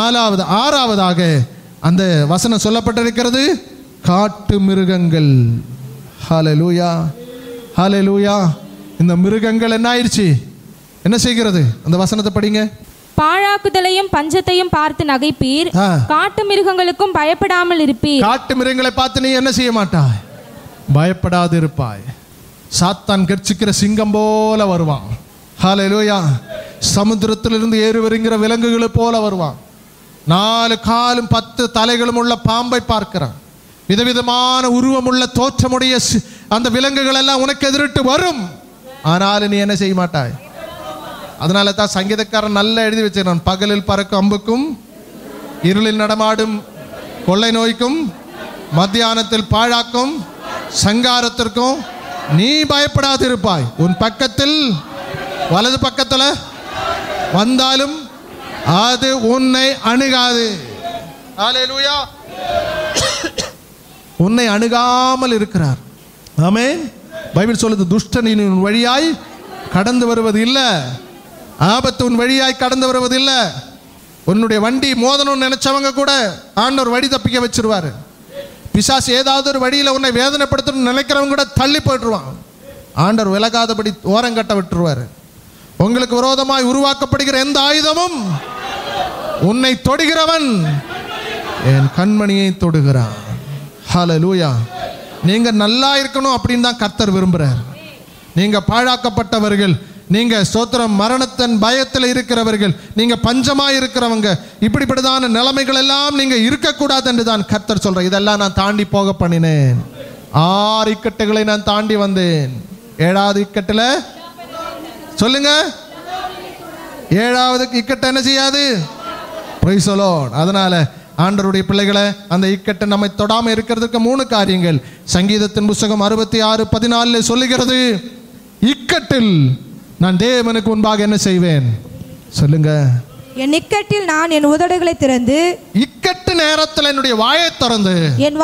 6வதாக அந்த வசனம் சொல்லப்பட்டிருக்கிறது, காட்டு மிருகங்கள். ஹல்லேலூயா, ஹல்லேலூயா. இந்த மிருகங்கள் என்ன ஆயிடுச்சு? என்ன செய்கிறது? அந்த வசனத்தை படிங்க. பாழாக்குதலையும் பஞ்சத்தையும் பார்த்து நகைப்பீர், காட்டு மிருகங்களுக்கும் பயப்படாமல் இருப்பீர். காட்டு மிருகங்களை பார்த்து நீ என்ன செய்ய மாட்டாய்? பயப்படாது இருப்பாய். சாத்தான் கர்ச்சிக்கிற சிங்கம் போல வருவான். ஹல்லேலூயா. சமுத்திரத்திலிருந்து ஏறி வருகிற விலங்குகளை போல வருவான். 4 காலும் 10 தலைகளும் உள்ள பாம்பை பார்க்கிறான். விதவிதமான உருவமுள்ள தோற்றமுடைய அந்த விலங்குகள் எல்லாம் உனக்கு எதிரிட்டு வரும். ஆனாலும் நீ என்ன செய்ய மாட்டாய். அதனால தான் சங்கீதக்காரன் நல்லா எழுதி வச்சிருக்கான், பகலில் பறக்கும் அம்புக்கும் இருளில் நடமாடும் கொள்ளை நோய்க்கும் மத்தியானத்தில் பாழாக்கும் சங்காரத்திற்கும் நீ பயப்படாது இருப்பாய். உன் பக்கத்தில் வலது பக்கத்தில் வந்தாலும் அது உன்னை அணுகாது. ஹல்லேலூயா. உன்னை அணுகாமல் இருக்கிறார். ஆமென். பைபிள் சொல்லுது, துஷ்டனின் வழியாய் கடந்து வருவது இல்லை, ஆபத்து உன் வழியாய் கடந்து வருவது இல்லை. உன்னுடைய வண்டி மோதணும்னு நினைச்சவங்க கூட ஆண்டவர் வழி தப்பிக்க வச்சிருவாரு. பிசாசு ஏதாவது ஒரு வழியில் உன்னை வேதனைப்படுத்தணும்னு நினைக்கிறவங்க கூட தள்ளி போயிட்டுருவான். ஆண்டவர் விலகாதபடி ஓரங்கட்ட விட்டுருவாரு. உங்களுக்கு விரோதமாய் உருவாக்கப்படுகிற எந்த ஆயுதமும் உன்னை தொடுகிறவன் என் கண்மணியை தொடுகிறான். ஹல்லேலூயா. நீங்க நல்லா இருக்கணும் அப்படின்னு தான் கர்த்தர் விரும்புறார். நீங்க பாழாக்கப்பட்டவர்கள், நீங்க ஸ்தோத்திரம் மரணத்தின் பயத்தில் இருக்கிறவர்கள், நீங்க பஞ்சமாய் இருக்கிறவங்க, இப்படிப்பட்டதான நிலைமைகள் எல்லாம் நீங்க இருக்கக்கூடாது என்று தான் கர்த்தர் சொல்ற. இதெல்லாம் நான் தாண்டி போக பண்ணினேன். 6 இக்கட்டுகளை நான் தாண்டி வந்தேன். 7வது இக்கட்டுல சொல்லுங்க, 7வது இக்கட்டு என்ன செய்யாது? Praise the Lord. அதனால ஆண்டவருடைய பிள்ளைகளை, அந்த இக்கட்டு நம்மை தொடாமல் இருக்கிறதுக்கு 3 காரியங்கள் சங்கீதத்தின் புத்தகம் 66:14 சொல்லுகிறது. இக்கட்டில் நான் தேவனுக்கு முன்பாக என்ன செய்வேன்? சொல்லுங்க. என் இக்கட்டில் நான் என் உதடுகளை திறந்து, இக்கட்டு நேரத்தில் என்னுடைய வாயை திறந்து, என்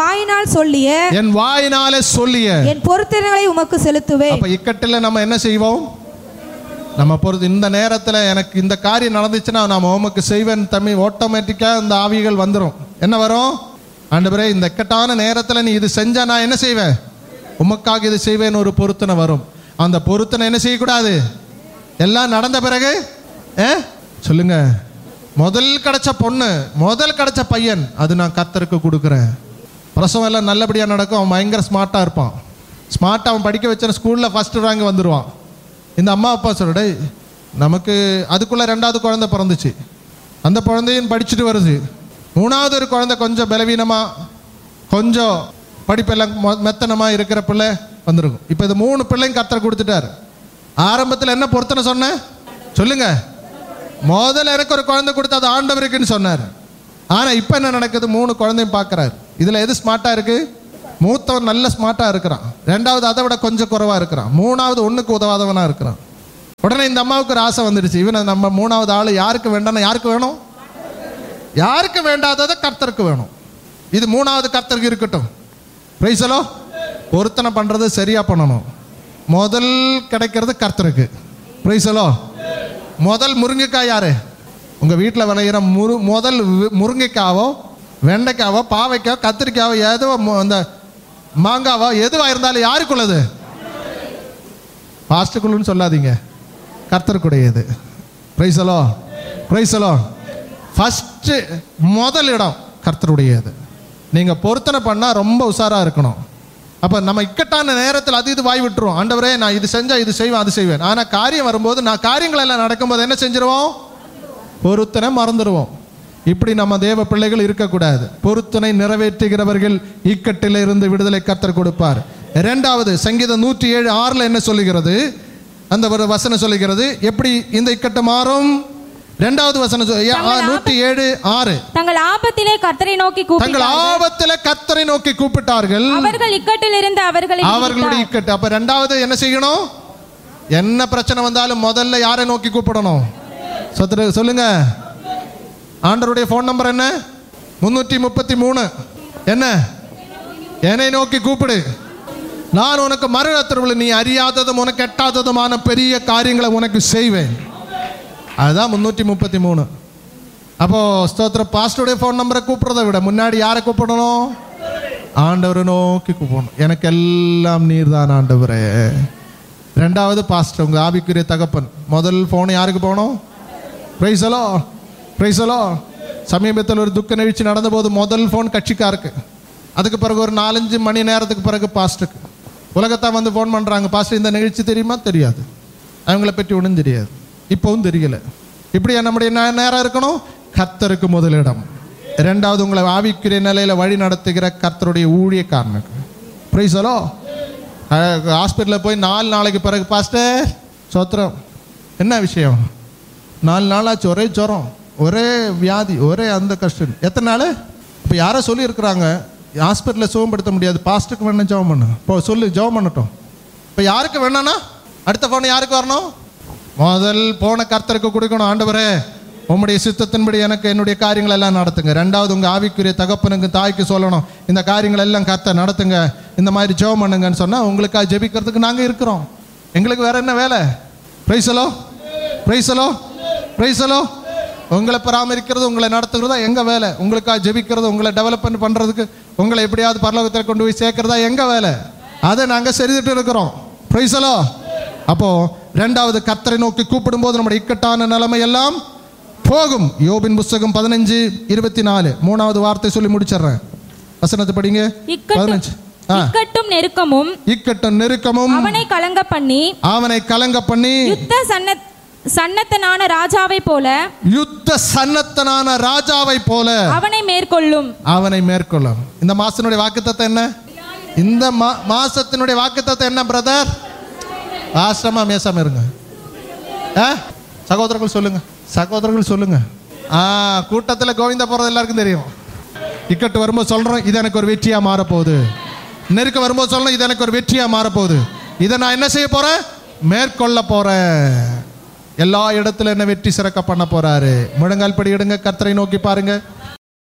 வாயினாலே சொல்லிய என் பொருத்தனைகளை உமக்கு செலுத்துவேன். அப்ப இக்கட்டில் நம்ம என்ன செய்வோம்? நம்ம பொறுத்து இந்த நேரத்தில் எனக்கு இந்த காரியம் நடந்துச்சுன்னா நான் உமக்கு செய்வேன் தம்பி, ஆட்டோமேட்டிக்காக இந்த ஆவிகள் வந்துடும். என்ன வரும்? ஆண்டவரே, இந்த இக்கட்டான நேரத்தில் நீ இது செஞ்சா நான் என்ன செய்வேன்? உமக்காக இது செய்வேன் ஒரு பொருத்தனை வரும். அந்த பொருத்தனை என்ன செய்யக்கூடாது? எல்லாம் நடந்த பிறகு சொல்லுங்க, முதல் கிடைச்ச பொண்ணு, முதல் கிடைச்ச பையன், அது நான் கர்த்தருக்கு கொடுக்குறேன். பிரசவம் எல்லாம் நல்லபடியாக நடக்கும். அவன் பயங்கர ஸ்மார்ட்டாக இருப்பான். ஸ்மார்ட்டாக அவன் படிக்க வச்ச ஸ்கூலில் ஃபஸ்ட்டு ரேங்க் வந்துடுவான். இந்த அம்மா அப்பா சொல்லுடே, நமக்கு அதுக்குள்ளே 2வது குழந்தை பிறந்துச்சு, அந்த குழந்தையும் படிச்சுட்டு வருது. 3வது ஒரு குழந்தை கொஞ்சம் பலவீனமாக, கொஞ்சம் படிப்பெல்லாம் மெத்தனமாக இருக்கிற பிள்ளை வந்துருக்கும். இப்போ இது 3 பிள்ளையும் கர்த்தர் கொடுத்துட்டார். ஆரம்பத்தில் என்ன பொருத்தனை சொன்னேன்? சொல்லுங்க. முதல்ல எனக்கு ஒரு குழந்தை கொடுத்து அது ஆண்டவருக்குன்னு சொன்னார். ஆனால் இப்போ என்ன நடக்குது? 3 குழந்தையும் பார்க்குறாரு. இதில் எது ஸ்மார்ட்டாக இருக்குது? மூத்தவன் நல்ல ஸ்மார்ட்டாக இருக்கிறான், 2வது அதை விட கொஞ்சம் குறைவாக இருக்கிறான், 3வது ஒன்றுக்கு உதவாதவனாக இருக்கிறான். உடனே இந்த அம்மாவுக்கு ஒரு ஆசை வந்துடுச்சு, இவனை நம்ம 3வது ஆள் யாருக்கு வேண்டாம்னா யாருக்கு வேணும்? யாருக்கு வேண்டாததை கர்த்தருக்கு வேணும். இது 3வது கர்த்தருக்கு இருக்கட்டும். Praise the Lord. பொருத்தனை பண்ணுறது சரியாக பண்ணணும். முதல் கிடைக்கிறது கர்த்தருக்கு. Praise the Lord. முதல் முருங்கைக்காய் யாரு? உங்கள் வீட்டில் விளையிற முதல் முருங்கைக்காவோ வெண்டைக்காவோ பாவைக்காவோ கத்திரிக்காவோ ஏதோ அந்த மாங்காவோ எதுவாக இருந்தாலும் யாருக்குள்ளது? பாஸ்டுக்குள்ளுன்னு சொல்லாதீங்க, கர்த்தருக்குடையது. Praise the Lord. Praise the Lord. First முதல் இடம் கர்த்தருடையது. நீங்கள் பொருத்தனை பண்ணால் ரொம்ப உஷாராக இருக்கணும். அப்போ நம்ம இக்கட்டான நேரத்தில் அது இது வாய் விட்டுருவோம். ஆண்டவரே, நான் இது செஞ்சால் இது செய்வேன் அது செய்வேன். ஆனால் காரியம் வரும்போது, நான் காரியங்கள் எல்லாம் நடக்கும்போது என்ன செஞ்சிருவோம்? பொருத்தனை மறந்துடுவோம். இப்படி நம்ம தேவ பிள்ளைகள் இருக்கக்கூடாது. பொருத்தனை நிறைவேற்றுகிறவர்கள் இக்கட்டில் இருந்து விடுதலை கர்த்தர் கொடுப்பார். 2வது சங்கீதம் 107:6 என்ன சொல்லுகிறது? அந்த ஒரு வசனம் சொல்லுகிறது, எப்படி இந்த இக்கட்டு மாறும்? 2வது வசனம் 107:6. தங்கள் ஆபத்திலே கர்த்தரை நோக்கி கூப்பிட்டார்கள், அவர்கள் இக்கட்டில் இருந்து அவர்களுடைய இக்கட்டு. அப்ப 2வது என்ன செய்யணும்? என்ன பிரச்சனை வந்தாலும் முதல்ல யாரை நோக்கி கூப்பிடணும்? சொல்லுங்க. ஆண்டவருடைய ஃபோன் நம்பர் என்ன? 333. என்ன? என்னை நோக்கி கூப்பிடு, நான் உனக்கு மறுரத்திரவில் நீ அறியாததும் உனக்கு எட்டாததுமான பெரிய காரியங்களை உனக்கு செய்வேன். அதுதான் 333. அப்போ ஸ்தோத்திர பாஸ்டருடைய ஃபோன் நம்பரை கூப்பிடுறதை விட முன்னாடி யாரை கூப்பிடணும்? ஆண்டவரை நோக்கி கூப்பிடணும். எனக்கு எல்லாம் நீர் தான் ஆண்டவரே. 2வது பாஸ்டர், உங்க ஆவிக்குரிய தகப்பன். முதல் ஃபோன் யாருக்கு போகணும்? Praise the Lord. Praise the Lord. சமீபத்தில் ஒரு துக்க நிகழ்ச்சி நடந்தபோது முதல் ஃபோன் கட்சிக்காருக்கு. அதுக்கு பிறகு ஒரு 4-5 மணி நேரத்துக்கு பிறகு பாஸ்டருக்கு. உலகத்தை வந்து ஃபோன் பண்ணுறாங்க, பாஸ்டர் இந்த நிகழ்ச்சி தெரியுமா? தெரியாது. அவங்கள பற்றி ஒன்றும் தெரியாது, இப்போவும் தெரியல. இப்படி நம்முடைய நேரம் இருக்கணும். கர்த்தருக்கு முதலிடம். 2வது உங்களை ஆவிக்குரிய நிலையில் வழி நடத்துகிற கர்த்தருடைய ஊழியக்காரனுக்கு. Praise the Lord. ஹாஸ்பிட்டலில் போய் 4 நாளைக்கு பிறகு, பாஸ்டர் சோத்திரம், என்ன விஷயம்? 4 நாளாச்சு, ஒரே ஜுரம், ஒரே வியாதி, ஒரே அந்த கஷ்டம். எத்தனை நாள்? இப்போ யாரோ சொல்லியிருக்கிறாங்க, ஹாஸ்பிட்டலில் சுகப்படுத்த முடியாது, பாஸ்டருக்கு வேணும் ஜெபம் பண்ணு. இப்போ சொல்லு, ஜெபம் பண்ணட்டும். இப்போ யாருக்கு வேணும்னா அடுத்த ஃபோன் யாருக்கு வரணும்? முதல் போன கர்த்தருக்கு கொடுக்கணும். ஆண்டவரே, உம்முடைய சித்தத்தின்படி எனக்கு என்னுடைய காரியங்கள் எல்லாம் நடத்துங்க. 2வது உங்கள் ஆவிக்குரிய தகப்பனுக்கு தாய்க்கு சொல்லணும், இந்த காரியங்கள் எல்லாம் கர்த்தர் நடத்துங்க, இந்த மாதிரி ஜெபம் பண்ணுங்கன்னு சொன்னால் உங்களுக்காக ஜெபிக்கிறதுக்கு நாங்கள் இருக்கிறோம். எங்களுக்கு வேற என்ன வேலை? Praise the Lord. Praise the Lord. Praise the Lord. உங்களை பராமரிக்கிறது, உங்களை நடத்துகிறதா எங்கள் வேலை. உங்களுக்காக ஜெபிக்கிறது, உங்களை டெவலப்மெண்ட் பண்ணுறதுக்கு, உங்களை எப்படியாவது பரலோகத்தில் கொண்டு போய் சேர்க்கிறதா எங்கள் வேலை. அதை நாங்கள் சரிதிட்டு இருக்கிறோம். Praise the Lord. அப்போது ரெண்டாவது கர்த்தரை நோக்கி கூப்பிடும்போது நம்முடைய இக்கட்டான நிலைமை எல்லாம் போகும். யோபின் புஸ்தகம் 15:24 மூணாவது வார்த்தை சொல்லி முடிச்சிடுறேன். வசனத்தை படிங்க. 15. இக்கட்டும் நெருக்கமும் இக்கட்டும் நெருக்கமும் அவனை கலங்க பண்ணி யுத்த சன்னத்தனான ராஜாவை போல அவனை மேற்கொள்ளும். இந்த மாசத்தினுடைய வாக்குத்தத்தம் என்ன? இந்த மாசத்தினுடைய வாக்குத்தத்தம் என்ன பிரதர்? ஆசிரமா மேசாம இருங்க. சகோதரர்கள் சொல்லுங்க. கூட்டத்தில் கோவிந்தா போறது எல்லாருக்கும் தெரியும். இக்கட்டு வரும்போது சொல்றோம் இது எனக்கு ஒரு வெற்றியா மாறப்போகுது. நெருக்க வரும்போது சொல்லணும் இது எனக்கு ஒரு வெற்றியா மாறப்போகுது. இதை நான் என்ன செய்ய போறேன்? மேற்கொள்ள போறேன். எல்லா இடத்துல என்ன வெற்றி சிறக்க பண்ண போறாரு. முழங்கால் படி எடுங்க, கர்த்தரை நோக்கி பாருங்க.